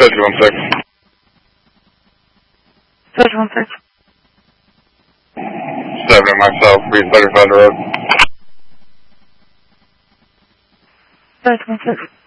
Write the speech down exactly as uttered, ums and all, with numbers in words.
Fifty one six. Fifty one six. Seventy myself, Reed thirty five Road. Fifty one six.